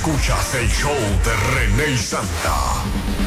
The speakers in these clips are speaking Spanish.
Escuchas el show de René y Santa.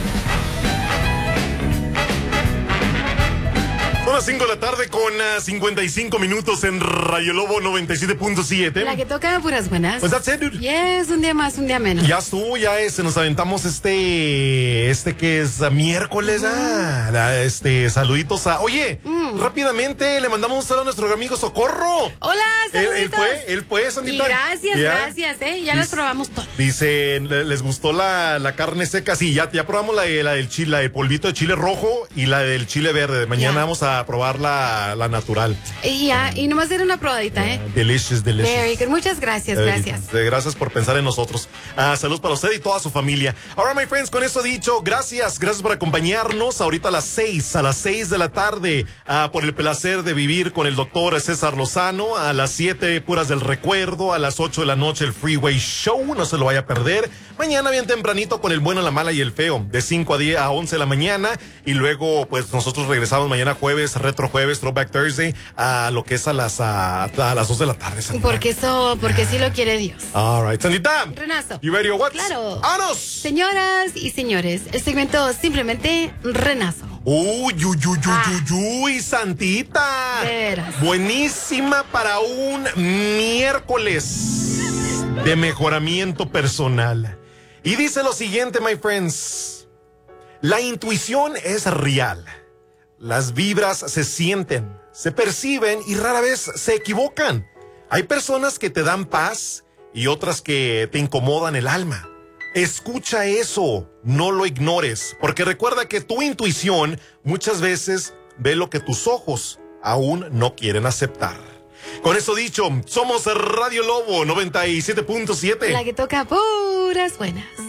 Son las 5 de la tarde con 55 minutos en Radio Lobo 97.7. La que toca puras buenas. Pues that's it, dude. Yes, un día más, un día menos. Ya estuvo, nos aventamos que es miércoles, saluditos a... Oye, rápidamente le mandamos un saludo a nuestro amigo Socorro. Hola, saluditos. Él fue, Sandita. Y gracias, ya las probamos todas. Dice, les gustó la carne seca. Sí, ya probamos la del chile, el polvito de chile rojo y la del chile verde. Mañana vamos a probar la natural. Y nomás era una probadita, Delicious. Very good. Muchas gracias. Gracias por pensar en nosotros. Saludos para usted y toda su familia. Ahora, my friends, con eso dicho, gracias por acompañarnos ahorita a las 6 de la tarde, por el placer de vivir con el doctor César Lozano, a las 7 puras del recuerdo, a las 8 de la noche el Freeway Show, no se lo vaya a perder. Mañana bien tempranito con el bueno, la mala y el feo, de 5 a 11 de la mañana, y luego pues nosotros regresamos mañana jueves, retro jueves, throwback Thursday, a lo que es a las 2 de la tarde. Porque sí lo quiere Dios. All right, Sandita. Renazo. You ready or what? Claro. ¡Vámonos! Señoras y señores, el segmento simplemente Renazo. Uy, Santita. Veras. Buenísima para un miércoles de mejoramiento personal. Y dice lo siguiente, my friends. La intuición es real. Las vibras se sienten, se perciben y rara vez se equivocan. Hay personas que te dan paz y otras que te incomodan el alma. Escucha eso, no lo ignores, porque recuerda que tu intuición muchas veces ve lo que tus ojos aún no quieren aceptar. Con eso dicho, somos Radio Lobo 97.7. La que toca puras buenas.